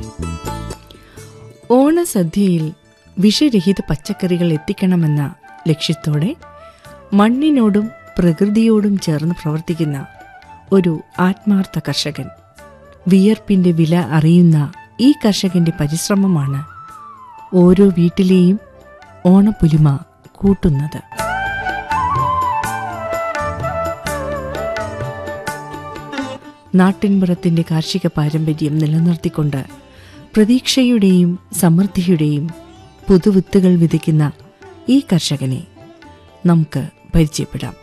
ഓണസദ്യയിൽ വിഷരഹിത പച്ചക്കറികൾ എത്തിക്കണമെന്ന ലക്ഷ്യത്തോടെ മണ്ണിനോടും പ്രകൃതിയോടും ചേർന്ന് പ്രവർത്തിക്കുന്ന ഒരു ആത്മാർത്ഥ കർഷകൻ. വിയർപ്പിന്റെ വില അറിയുന്ന ഈ കർഷകന്റെ പരിശ്രമമാണ് ഓരോ വീട്ടിലെയും ഓണപ്പൊലിമ കൂട്ടുന്നത്. നാട്ടിൻപുറത്തിന്റെ കാർഷിക പാരമ്പര്യം നിലനിർത്തിക്കൊണ്ട് പ്രതീക്ഷയുടെയും സമൃദ്ധിയുടെയും പുതുവിത്തുകൾ വിതയ്ക്കുന്ന ഈ കർഷകനെ നമുക്ക് പരിചയപ്പെടാം.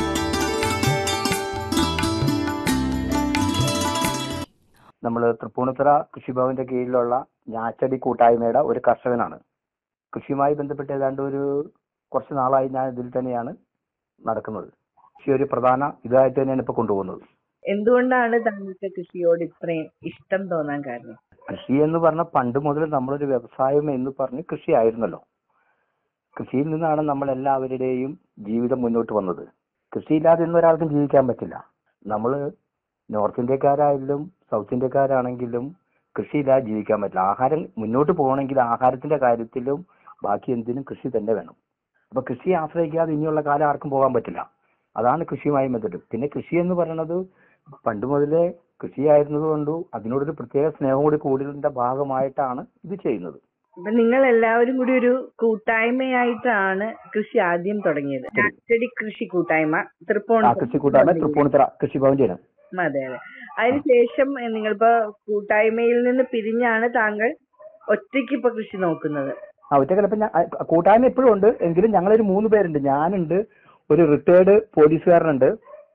നമ്മൾ തൃപ്പൂണിത്തുറ കൃഷിഭവന്റെ കീഴിലുള്ള ഞാച്ചടി കൂട്ടായ്മയുടെ ഒരു കർഷകനാണ്. കൃഷിയുമായി ബന്ധപ്പെട്ട് ഏതാണ്ട് കുറച്ച് നാളായി ഞാൻ ഇതിൽ തന്നെയാണ് നടക്കുന്നത്. കൃഷി ഒരു പ്രധാന ഇതായിട്ട് തന്നെയാണ് ഇപ്പൊ കൊണ്ടുപോകുന്നത്. എന്തുകൊണ്ടാണ് താങ്കൾക്ക് കൃഷിയോട് ഇത്രയും ഇഷ്ടം തോന്നാൻ കാരണം? കൃഷി എന്ന് പറഞ്ഞാൽ പണ്ട് മുതൽ നമ്മളൊരു വ്യവസായം എന്ന് പറഞ്ഞ് കൃഷി ആയിരുന്നല്ലോ. കൃഷിയിൽ നിന്നാണ് നമ്മൾ എല്ലാവരുടെയും ജീവിതം മുന്നോട്ട് വന്നത്. കൃഷിയില്ലാതെ ഇന്ന് ഒരാൾക്കും ജീവിക്കാൻ പറ്റില്ല. നമ്മൾ നോർത്ത് ഇന്ത്യക്കാരായാലും സൗത്ത് ഇന്ത്യക്കാരാണെങ്കിലും കൃഷിയില്ലാതെ ജീവിക്കാൻ പറ്റില്ല. ആഹാരം മുന്നോട്ട് പോകണമെങ്കിൽ ആഹാരത്തിന്റെ കാര്യത്തിലും ബാക്കി എന്തിനും കൃഷി തന്നെ വേണം. അപ്പൊ കൃഷിയെ ആശ്രയിക്കാതെ ഇനിയുള്ള കാലം ആർക്കും പോകാൻ പറ്റില്ല. അതാണ് കൃഷിയുമായി ബന്ധപ്പെട്ട്. പിന്നെ കൃഷി എന്ന് പറയുന്നത് പണ്ട് മുതലേ കൃഷിയായിരുന്നത് കൊണ്ടും അതിനോടൊരു പ്രത്യേക സ്നേഹം കൂടി കൂടുതലിന്റെ ഭാഗമായിട്ടാണ് ഇത് ചെയ്യുന്നത്. അപ്പൊ നിങ്ങൾ എല്ലാവരും കൂടി ഒരു കൂട്ടായ്മയായിട്ടാണ് കൃഷി ആദ്യം തുടങ്ങിയത്. ഞാച്ചടി കൃഷി കൂട്ടായ്മ തൃപ്പൂണിത്തുറ കൃഷിഭവൻ ചെയ്യണം. അതെ അതെ. അതിനുശേഷം നിങ്ങളിപ്പോ കൂട്ടായ്മയിൽ നിന്ന് പിരിഞ്ഞാണ് താങ്കൾ ഒറ്റയ്ക്ക് ഇപ്പൊ കൃഷി നോക്കുന്നത്? ഒറ്റയ്ക്കല്ല, ഇപ്പൊ കൂട്ടായ്മ ഇപ്പോഴും ഉണ്ട്. എങ്കിലും ഞങ്ങളൊരു 3 പേരുണ്ട്. ഞാനുണ്ട്, ഒരു റിട്ടയർഡ് പോലീസുകാരനുണ്ട്,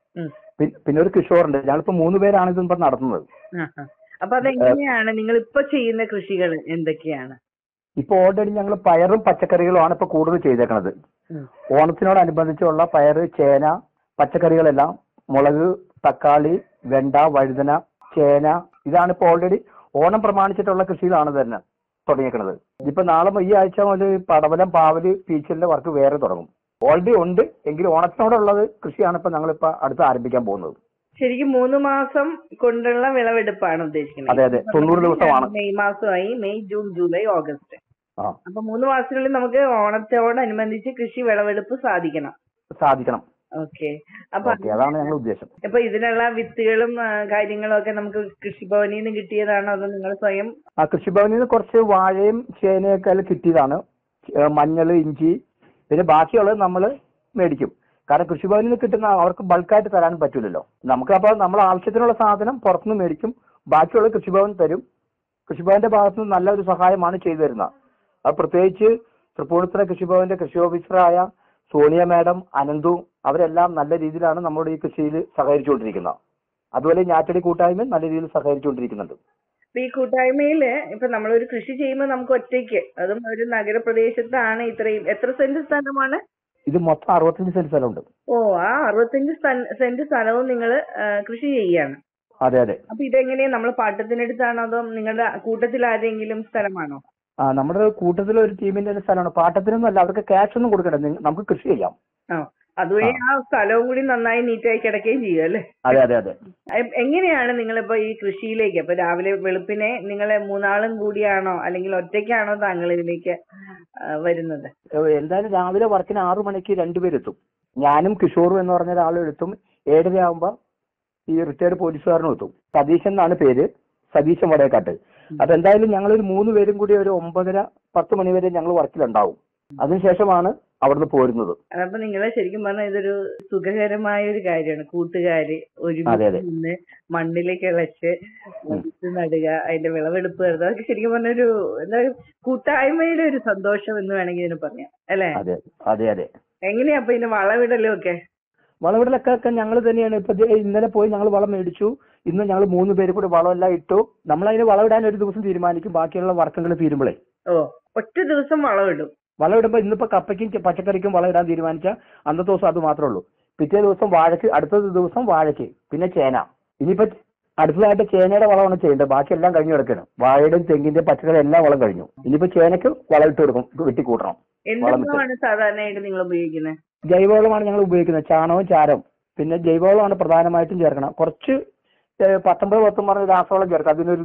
പിന്നെ ഒരു കിഷോറുണ്ട്. ഞങ്ങളിപ്പോ 3 പേരാണ് ഇതിപ്പോ നടത്തുന്നത്. അപ്പൊ അതെങ്ങനെയാണ് നിങ്ങൾ ഇപ്പൊ ചെയ്യുന്ന കൃഷികൾ എന്തൊക്കെയാണ്? ഇപ്പൊ ഓൾറെഡി ഞങ്ങൾ പയറും പച്ചക്കറികളുമാണ് ഇപ്പൊ കൂടുതൽ ചെയ്തേക്കണത്. ഓണത്തിനോടനുബന്ധിച്ചുള്ള പയറ്, ചേന, പച്ചക്കറികളെല്ലാം, മുളക്, തക്കാളി, വെണ്ട, വഴുതന, ചേന, ഇതാണ് ഇപ്പൊ ഓൾറെഡി ഓണം പ്രമാണിച്ചിട്ടുള്ള കൃഷികളാണ് തന്നെ തുടങ്ങിയേക്കണത്. ഇപ്പൊ നാളെ ഈ ആഴ്ച മുതൽ പടവലം, പാവല്, പീച്ചലിന്റെ വർക്ക് വേറെ തുടങ്ങും. ഓൾറെഡി ഉണ്ട്, എങ്കിലും ഓണത്തിനോടുള്ളത് കൃഷിയാണ് ഇപ്പൊ ഞങ്ങളിപ്പോ അടുത്ത് ആരംഭിക്കാൻ പോകുന്നത്. ശരിക്കും 3 മാസം കൊണ്ടുള്ള വിളവെടുപ്പാണ് ഉദ്ദേശിക്കുന്നത്. അതെ അതെ, 90 ദിവസമാണ്. മെയ് മാസമായി, മെയ്, ജൂൺ, ജൂലൈ, ഓഗസ്റ്റ്. അപ്പൊ 3 മാസത്തിനുള്ളിൽ നമുക്ക് ഓണത്തോടനുബന്ധിച്ച് കൃഷി വിളവെടുപ്പ് സാധിക്കണം. ഓക്കെ. അപ്പൊ അതാണ് ഞങ്ങളുടെ ഉദ്ദേശം. അപ്പൊ ഇതിനുള്ള വിത്തുകളും കാര്യങ്ങളും ഒക്കെ നമുക്ക് കൃഷിഭവനിൽ നിന്ന് കിട്ടിയതാണോ അതോ നിങ്ങൾ സ്വയം? കൃഷിഭവനിൽ നിന്ന് കുറച്ച് വാഴയും ചേനയൊക്കെ കിട്ടിയതാണ്. മഞ്ഞള്, ഇഞ്ചി, പിന്നെ ബാക്കിയുള്ളത് നമ്മൾ മേടിക്കും. കാരണം കൃഷിഭവനിൽ നിന്ന് കിട്ടുന്ന അവർക്ക് ബൾക്കായിട്ട് തരാൻ പറ്റില്ലല്ലോ. നമുക്ക് അപ്പോൾ നമ്മൾ ആവശ്യത്തിനുള്ള സാധനം പുറത്തുനിന്ന് മേടിക്കും, ബാക്കിയുള്ളത് കൃഷിഭവൻ തരും. കൃഷിഭവന്റെ ഭാഗത്തുനിന്ന് നല്ലൊരു സഹായമാണ് ചെയ്തു തരുന്നത്. അത് പ്രത്യേകിച്ച് തൃപ്പൂണിത്തുറ കൃഷിഭവന്റെ കൃഷി ഓഫീസറായ സോണിയ മാഡം, അനന്തു, അവരെല്ലാം നല്ല രീതിയിലാണ് നമ്മുടെ ഈ കൃഷിയിൽ സഹകരിച്ചുകൊണ്ടിരിക്കുന്നത്. അതുപോലെ ഞാറ്റടി കൂട്ടായ്മ നല്ല രീതിയിൽ സഹകരിച്ചുകൊണ്ടിരിക്കുന്നുണ്ട്. ഈ കൂട്ടായ്മയില് ഇപ്പൊ നമ്മളൊരു കൃഷി ചെയ്യുമ്പോൾ നമുക്ക് ഒറ്റയ്ക്ക്, അതും ഒരു നഗരപ്രദേശത്താണ്, ഇത്രയും എത്ര സെന്റ് സ്ഥലമാണ് ഇത്? മൊത്തം 65 സെന്റ് സ്ഥലമുണ്ട്. ഓ, ആ 65 സെന്റ് സ്ഥലവും നിങ്ങൾ കൃഷി ചെയ്യാണ്? അതെ അതെ. അപ്പൊ ഇതെങ്ങനെയാ, നമ്മൾ പാട്ടത്തിനെടുത്താണോ അതോ നിങ്ങളുടെ കൂട്ടത്തിൽ ആരെങ്കിലും സ്ഥലമാണോ? നമ്മുടെ കൂട്ടത്തിലെ ഒരു ടീമിന്റെ സ്ഥലമാണ്. പാട്ടത്തിനൊന്നും അല്ല, അവർക്ക് ക്യാഷ് ഒന്നും കൊടുക്കണ്ട, നമുക്ക് കൃഷി ചെയ്യാം. അതുവഴി ആ സ്ഥലവും കൂടി നന്നായി നീറ്റായി കിടക്കുകയും ചെയ്യും അല്ലേ? അതെ അതെ അതെ. എങ്ങനെയാണ് നിങ്ങളിപ്പോ ഈ കൃഷിയിലേക്ക്, അപ്പൊ രാവിലെ വെളുപ്പിനെ നിങ്ങളെ 3 ആളും കൂടിയാണോ അല്ലെങ്കിൽ ഒറ്റയ്ക്കാണോ താങ്കൾ ഇതിലേക്ക് വരുന്നത്? എന്തായാലും രാവിലെ വർക്കിന് 6 മണിക്ക് 2 പേരെത്തും. ഞാനും കിഷോറും എന്ന് പറഞ്ഞ ഒരാളും എത്തും. 7:30 ആകുമ്പോ ഈ റിട്ടയർഡ് പോലീസുകാരനും എത്തും. സതീശൻ എന്നാണ് പേര്, സതീശൻ വടേക്കാട്ട്. അപ്പൊ എന്തായാലും ഞങ്ങളൊരു 3 പേരും കൂടി ഒരു 9:30-10 മണി വരെ ഞങ്ങൾ വർക്കിലുണ്ടാവും. അതിനുശേഷമാണ് അവിടുന്ന് പോരുന്നത്. അപ്പൊ നിങ്ങളെ ശരിക്കും പറഞ്ഞാൽ ഇതൊരു സുഖകരമായ ഒരു കാര്യമാണ്. കൂട്ടുകാര് ഒരുമിച്ച് നിന്ന് മണ്ണിലേക്ക് ഇളച്ച് നടുക, അതിന്റെ വിളവെടുപ്പ് നടത്തുക, അതൊക്കെ ശരിക്കും പറഞ്ഞൊരു എന്താ കൂട്ടായ്മയിലെ ഒരു സന്തോഷം എന്ന് വേണമെങ്കിൽ ഇതിന് പറയാം അല്ലെ? അതെ അതെ അതെ. എങ്ങനെയാ അപ്പൊ ഇതിന്റെ വളവിടലും ഒക്കെ? വളവിടലൊക്കെ ഞങ്ങൾ തന്നെയാണ്. ഇപ്പൊ ഇന്നലെ പോയി ഞങ്ങൾ വളം മേടിച്ചു. ഇന്ന് ഞങ്ങൾ 3 പേര് കൂടി വളമെല്ലാം ഇട്ടു. നമ്മളതിന് വളമിടാൻ ഒരു ദിവസം തീരുമാനിക്കും, ബാക്കിയുള്ള വർക്കങ്ങൾ തീരുമ്പോഴേ. ഒറ്റ ദിവസം വളമിടും. വളമിടുമ്പോ ഇന്നിപ്പോ കപ്പയ്ക്കും പച്ചക്കറിക്കും വളമിടാൻ തീരുമാനിച്ചാൽ അന്നത്തെ ദിവസം അത് മാത്രമേ ഉള്ളൂ. പിറ്റേ ദിവസം വാഴയ്ക്ക്, അടുത്ത ദിവസം വാഴയ്ക്ക്, പിന്നെ ചേന. ഇനിയിപ്പോ അടുത്തതായിട്ട് ചേനയുടെ വളമാണ് ചെയ്യേണ്ടത്. ബാക്കി എല്ലാം കഴിഞ്ഞു കിടക്കണം. വാഴയുടെയും തെങ്ങിന്റെയും പച്ചക്കറി എല്ലാം വളം കഴിഞ്ഞു. ഇനിയിപ്പോ ചേനയ്ക്ക് വളം ഇട്ട് കൊടുക്കും, വെട്ടിക്കൂട്ടണം. എന്താണ് സാധാരണയായിട്ട് നിങ്ങൾ ഉപയോഗിക്കുന്നത്? ജൈവവളമാണ് ഞങ്ങൾ ഉപയോഗിക്കുന്നത്. ചാണകവും ചാരവും. പിന്നെ ജൈവവളമാണ് പ്രധാനമായിട്ടും ചേർക്കണം. കുറച്ച് 19 പറഞ്ഞ രാസവളം ചേർക്കാം. അതിനൊരു